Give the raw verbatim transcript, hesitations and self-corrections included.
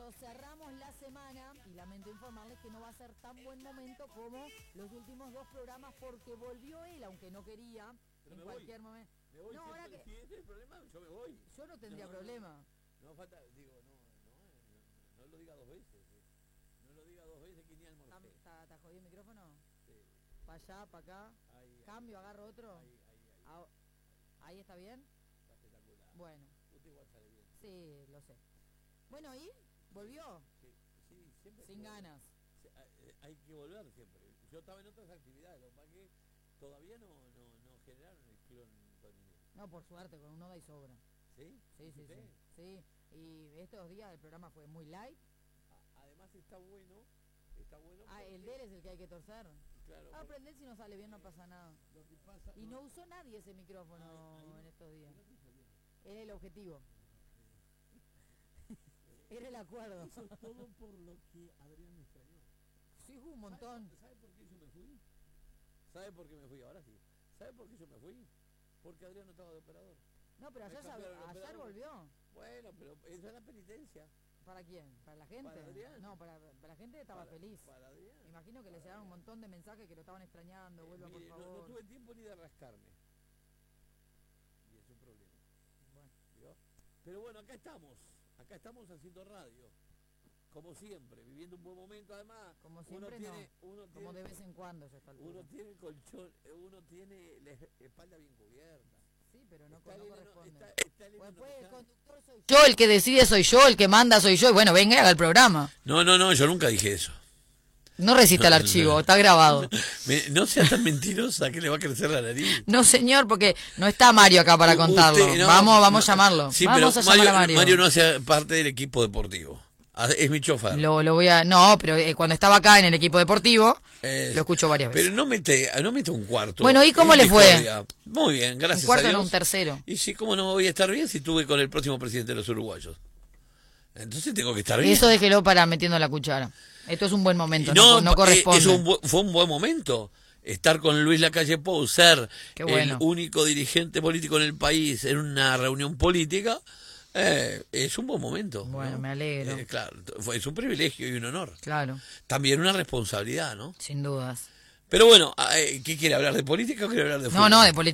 Pero cerramos la semana y lamento informarles que no va a ser tan buen momento como los últimos dos programas porque volvió él, aunque no quería, pero en me cualquier voy. momento. Me voy, no, si, ahora si que... ese es el problema, yo me voy. Yo no tendría no, problema. No, no falta, digo, no, no, no, no lo diga dos veces. Eh. No lo diga dos veces que ni almorcé. ¿Está, está jodido el micrófono? Sí. Para allá, para acá. Ahí, Cambio, ahí, agarro otro. Ahí, ahí, ahí. Ah, ¿ahí está bien? Está espectacular. Bueno. Usted igual sale bien. Sí, lo sé. Bueno, ¿y? ¿Volvió? Sí, sí, siempre. Sin ganas. Hay que volver siempre. Yo estaba en otras actividades, lo que pasa es que todavía no, no, no generaron el clon Toninés. No, por suerte, con uno da y sobra. ¿Sí? Sí, sí, sí, sí. Y estos días el programa fue muy light. Además está bueno, está bueno. Ah, el de él es el que hay que torcer. Claro. Ah, aprender si no sale bien no pasa nada. Lo que pasa, y no, no usó nadie ese micrófono ahí, ahí, en estos días. Era el objetivo. Era el acuerdo. Eso es todo por lo que Adrián me extrañó. Sí, un montón. ¿Sabe, ¿Sabe por qué yo me fui? ¿Sabe por qué me fui? Ahora sí. ¿Sabe por qué yo me fui? Porque Adrián no estaba de operador. No, pero ayer, sabe, ayer volvió. Bueno, pero esa es la penitencia. ¿Para quién? ¿Para la gente? Para Adrián. No, para, para la gente estaba para, feliz. Para Adrián. Imagino que le llegaron un montón de mensajes que lo estaban extrañando. Vuelva, eh, mire, por favor. No, no tuve tiempo ni de rascarme. Y es un problema. Bueno. ¿Vio? Pero bueno, acá estamos. Acá estamos haciendo radio. Como siempre, viviendo un buen momento. Además, como siempre, uno tiene, no. uno como tiene, de vez en cuando ya está el uno tiene colchón, uno tiene la espalda bien cubierta. Sí, pero no, está no Elena, corresponde. Está, está pues, pues, el conductor soy yo, el que decide soy yo, el que manda soy yo. Y bueno, venga y haga el programa. No, no, no, yo nunca dije eso. No resista el archivo, está grabado. No, me, no sea tan mentirosa que le va a crecer la nariz. No, señor, porque no está Mario acá para contarlo. Usted, no, vamos vamos no, a llamarlo. Sí, vamos pero a llamar Mario, a Mario. Mario no hace parte del equipo deportivo. Es mi chofer. Lo, lo voy a... No, pero eh, cuando estaba acá en el equipo deportivo, eh, lo escucho varias veces. Pero no mete, no mete un cuarto. Bueno, ¿y cómo le fue? Muy bien, gracias un cuarto a Dios. No, un tercero. Y sí, ¿cómo no voy a estar bien si estuve con el próximo presidente de los uruguayos? Entonces tengo que estar bien. Y eso déjelo para metiendo la cuchara. Esto es un buen momento, no, no, no corresponde. Es un bu fue un buen momento. Estar con Luis Lacalle Pou, ser bueno. el único dirigente político en el país en una reunión política, eh, es un buen momento. Bueno, ¿no? me alegro. Eh, claro, fue, es un privilegio y un honor. Claro. También una responsabilidad, ¿no? Sin dudas. Pero bueno, ¿qué quiere hablar de política o quiere hablar de fútbol? No, no, de política.